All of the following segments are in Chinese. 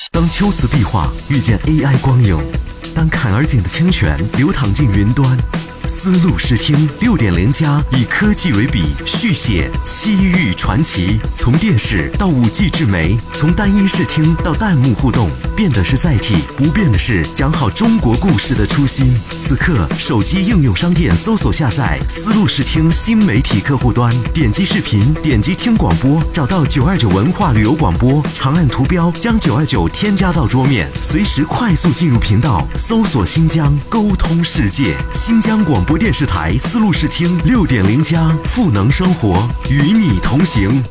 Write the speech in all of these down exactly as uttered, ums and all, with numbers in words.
当秋瓷壁画遇见 A I 光影，当坎儿井的清泉流淌进云端，丝路视听 六点零 加以科技为笔，续写西域传奇。从电视到 五 G 智媒，从单一视听到弹幕互动，变的是载体，不变的是讲好中国故事的初心。此刻，手机应用商店搜索下载丝路视听新媒体客户端，点击视频，点击听广播，找到九二九文化旅游广播，长按图标将九二九添加到桌面，随时快速进入频道，搜索新疆，沟通世界。新疆广播电视台丝路视听 六点零 加，赋能生活，与你同行。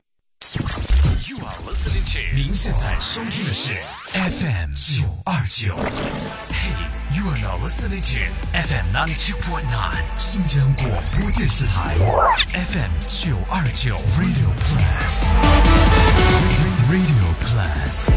您现在收听的是 F M 九二九。Hey, you are now listening to F M ninety-two point nine 新疆广播电视台 F M 九二九 Radio Plus Radio Plus。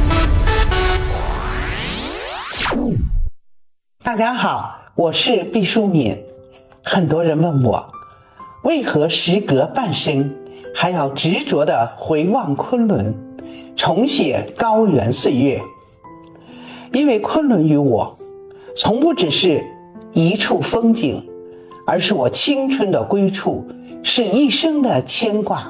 大家好，我是毕淑敏。很多人问我，为何时隔半生还要执着地回望昆仑，重写高原岁月？因为昆仑于我，从不只是一处风景，而是我青春的归处，是一生的牵挂。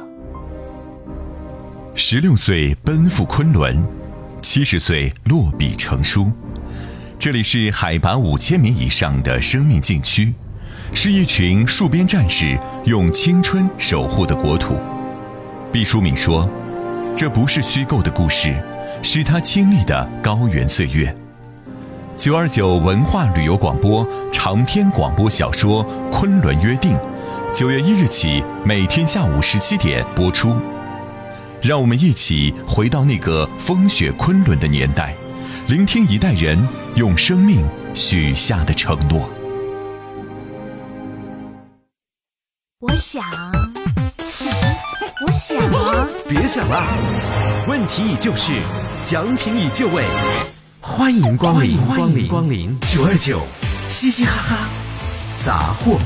十六岁奔赴昆仑，七十岁落笔成书。这里是海拔五千米以上的生命禁区，是一群戍边战士用青春守护的国土。毕淑敏说，这不是虚构的故事，是他亲历的高原岁月。九二九文化旅游广播长篇广播小说《昆仑约定》，九月一日起每天下午十七点播出。让我们一起回到那个风雪昆仑的年代，聆听一代人用生命许下的承诺。 我想，我想， 别想了，问题已就绪，奖品已就位，欢迎光临，欢迎光临九二九，嘻嘻哈哈，杂货